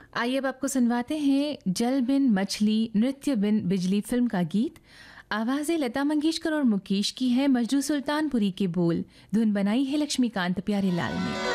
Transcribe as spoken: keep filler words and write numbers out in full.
आइए अब आपको सुनवाते हैं जल बिन मछली नृत्य बिन बिजली फिल्म का गीत। आवाज़ें लता मंगेशकर और मुकेश की है, मजरू सुल्तानपुरी के बोल, धुन बनाई है लक्ष्मीकांत प्यारेलाल ने।